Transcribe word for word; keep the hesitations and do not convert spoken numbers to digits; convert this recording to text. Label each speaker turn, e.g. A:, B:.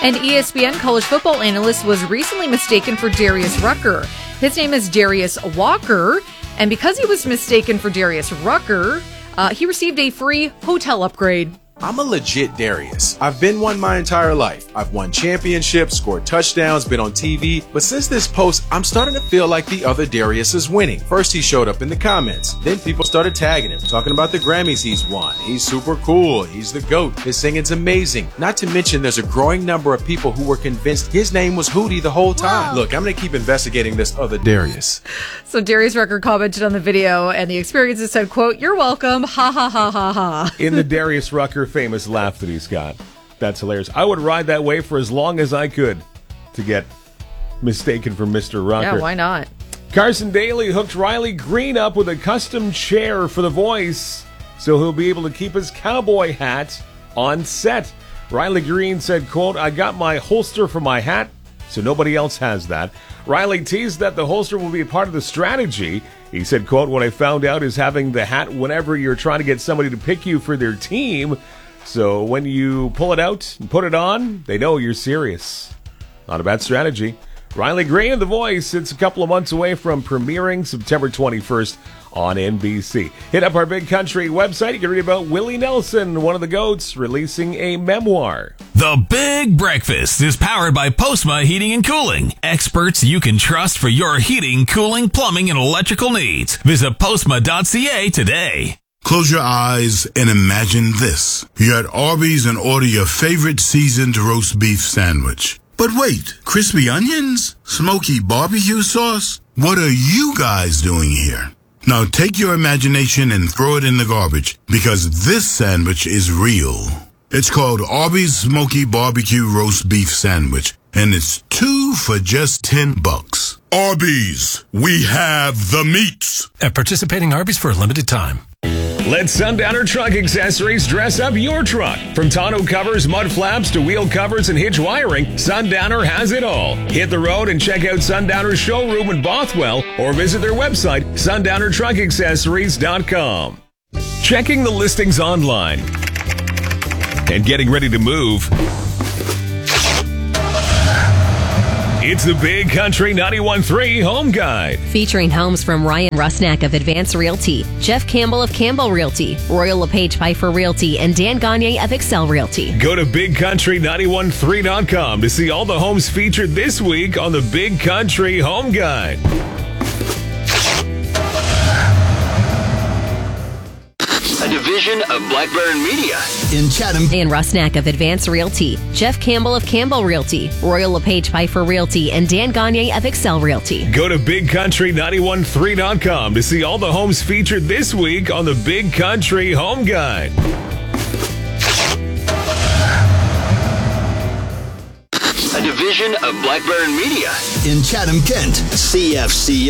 A: An E S P N college football analyst was recently mistaken for Darius Rucker. His name is Darius Walker, and because he was mistaken for Darius Rucker, uh, he received a free hotel upgrade.
B: I'm a legit Darius. I've been one my entire life. I've won championships, scored touchdowns, been on T V, but since this post, I'm starting to feel like the other Darius is winning. First, he showed up in the comments. Then people started tagging him, talking about the Grammys he's won. He's super cool. He's the GOAT. His singing's amazing. Not to mention, there's a growing number of people who were convinced his name was Hootie the whole time.
A: Wow.
B: Look, I'm going to keep investigating this other Darius.
A: So Darius Rucker commented on the video, and the experiences said, quote, "You're welcome. Ha ha ha ha ha."
C: In the Darius Rucker famous laugh that he's got. That's hilarious. I would ride that way for as long as I could to get mistaken for Mister Rucker.
A: Yeah, why not?
C: Carson Daly hooked Riley Green up with a custom chair for The Voice, so he'll be able to keep his cowboy hat on set. Riley Green said, quote, "I got my holster for my hat, so nobody else has that." Riley teased that the holster will be a part of the strategy. He said, quote, "What I found out is having the hat whenever you're trying to get somebody to pick you for their team. So when you pull it out and put it on, they know you're serious." Not a bad strategy. Riley Green of The Voice. It's a couple of months away from premiering September twenty-first on N B C. Hit up our Big Country website. You can read about Willie Nelson, one of the GOATs, releasing a memoir.
D: The Big Breakfast is powered by Postma Heating and Cooling. Experts you can trust for your heating, cooling, plumbing, and electrical needs. Visit postma dot c a today.
E: Close your eyes and imagine this. You're at Arby's and order your favorite seasoned roast beef sandwich. But wait, crispy onions? Smoky barbecue sauce? What are you guys doing here? Now take your imagination and throw it in the garbage, because this sandwich is real. It's called Arby's Smoky Barbecue Roast Beef Sandwich, and it's two for just ten bucks. Arby's, we have the meats.
F: At participating Arby's for a limited time.
C: Let Sundowner Truck Accessories dress up your truck. From tonneau covers, mud flaps, to wheel covers and hitch wiring, Sundowner has it all. Hit the road and check out Sundowner's showroom in Bothwell, or visit their website, sundowner truck accessories dot com. Checking the listings online and getting ready to move. It's the Big Country ninety-one point three Home Guide.
G: Featuring homes from Ryan Rusnak of Advance Realty, Jeff Campbell of Campbell Realty, Royal LePage Pfeiffer Realty, and Dan Gagne of Excel Realty.
C: Go to big country ninety-one point three dot com to see all the homes featured this week on the Big Country Home Guide.
H: A division of Blackburn Media.
I: In Chatham.
G: Dan Rusnak of Advance Realty, Jeff Campbell of Campbell Realty, Royal LePage Pfeiffer Realty, and Dan Gagne of Excel Realty.
C: Go to big country ninety-one point three dot com to see all the homes featured this week on the Big Country Home Guide.
H: A division of Blackburn Media.
I: In Chatham, Kent.
H: C F C